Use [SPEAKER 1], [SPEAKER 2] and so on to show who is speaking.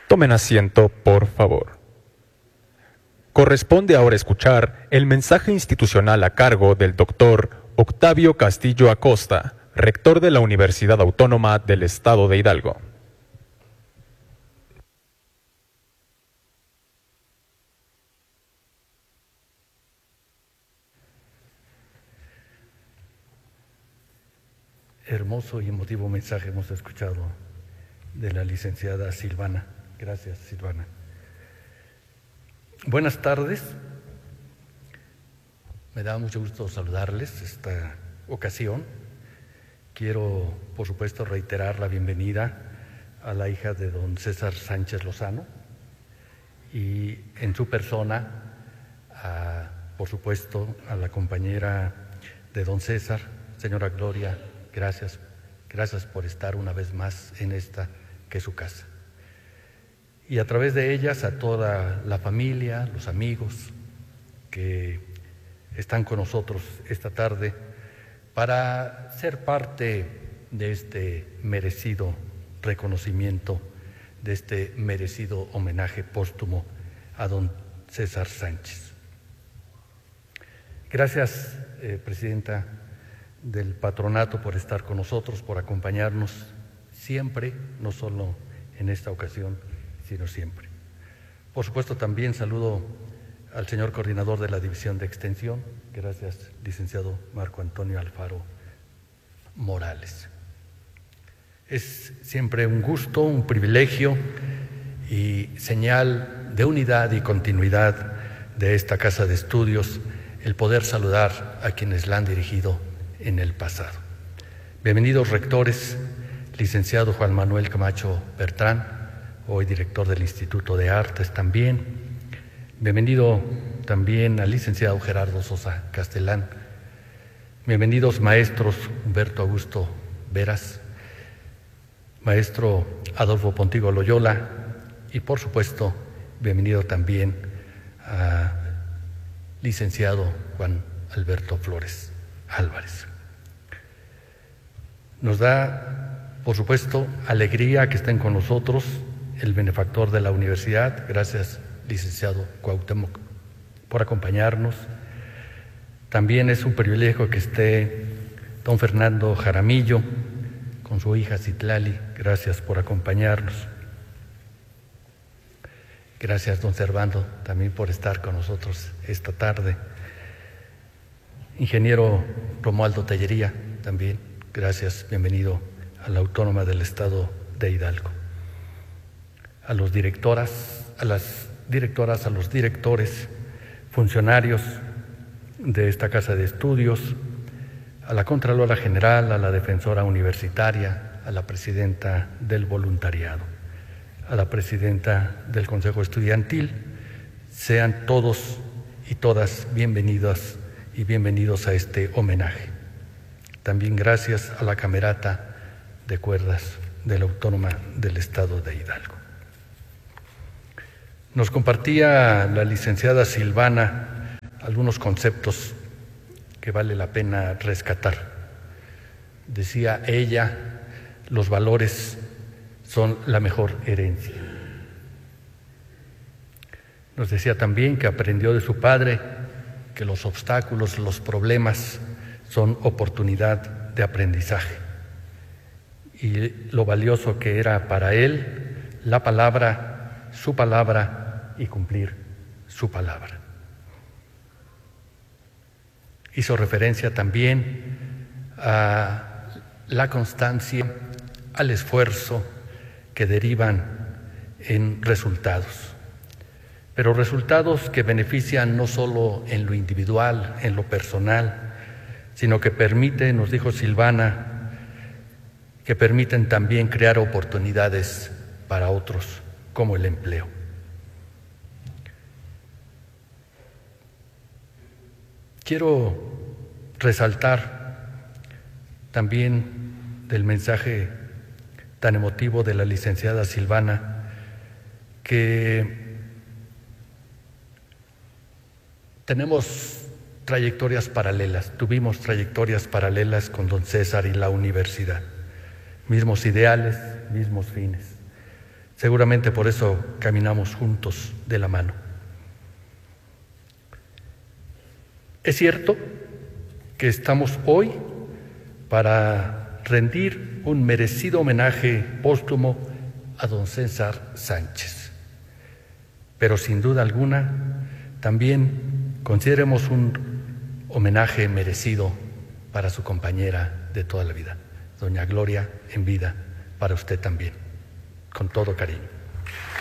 [SPEAKER 1] Tomen asiento, por favor. Corresponde ahora escuchar el mensaje institucional a cargo del doctor Octavio Castillo Acosta, rector de la Universidad Autónoma del Estado de Hidalgo.
[SPEAKER 2] Hermoso y emotivo mensaje hemos escuchado de la licenciada Silvana. Gracias, Silvana. Buenas tardes. Me da mucho gusto saludarles esta ocasión. Quiero, por supuesto, reiterar la bienvenida a la hija de don César Sánchez Lozano y en su persona, por supuesto, a la compañera de don César, señora Gloria. Gracias por estar una vez más en esta que es su casa. Y a través de ellas a toda la familia, los amigos que están con nosotros esta tarde para ser parte de este merecido reconocimiento, de este merecido homenaje póstumo a don César Sánchez. Gracias, Presidenta del Patronato, por estar con nosotros, por acompañarnos siempre, no solo en esta ocasión, sino siempre. Por supuesto, también saludo al señor coordinador de la División de Extensión. Gracias, licenciado Marco Antonio Alfaro Morales. Es siempre un gusto, un privilegio y señal de unidad y continuidad de esta casa de estudios el poder saludar a quienes la han dirigido en el pasado. Bienvenidos rectores, licenciado Juan Manuel Camacho Bertrán, hoy director del Instituto de Artes también. Bienvenido también al licenciado Gerardo Sosa Castellán. Bienvenidos maestros Humberto Augusto Veras, maestro Adolfo Pontigo Loyola y por supuesto bienvenido también a licenciado Juan Alberto Flores Álvarez. Nos da, por supuesto, alegría que estén con nosotros el benefactor de la universidad. Gracias, licenciado Cuauhtémoc, por acompañarnos. También es un privilegio que esté don Fernando Jaramillo con su hija Citlali. Gracias por acompañarnos. Gracias, don Servando, también por estar con nosotros esta tarde. Ingeniero Romualdo Tellería, también, gracias, bienvenido a la Autónoma del Estado de Hidalgo. A las directoras, a los directores, funcionarios de esta casa de estudios, a la Contralora General, a la Defensora Universitaria, a la Presidenta del Voluntariado, a la Presidenta del Consejo Estudiantil, sean todos y todas bienvenidas y bienvenidos a este homenaje. También gracias a la Camerata de Cuerdas de la Autónoma del Estado de Hidalgo. Nos compartía la licenciada Silvana algunos conceptos que vale la pena rescatar. Decía ella, los valores son la mejor herencia. Nos decía también que aprendió de su padre que los obstáculos, los problemas son oportunidad de aprendizaje. Y lo valioso que era para él la palabra, su palabra y cumplir su palabra. Hizo referencia también a la constancia, al esfuerzo que derivan en resultados, pero resultados que benefician no solo en lo individual, en lo personal, sino que permiten, nos dijo Silvana, que permiten también crear oportunidades para otros, como el empleo. Quiero resaltar también del mensaje tan emotivo de la licenciada Silvana que tenemos trayectorias paralelas, tuvimos trayectorias paralelas con don César y la universidad, mismos ideales, mismos fines. Seguramente por eso caminamos juntos de la mano. Es cierto que estamos hoy para rendir un merecido homenaje póstumo a don César Sánchez, pero sin duda alguna también consideremos un homenaje merecido para su compañera de toda la vida, doña Gloria, en vida, para usted también, con todo cariño.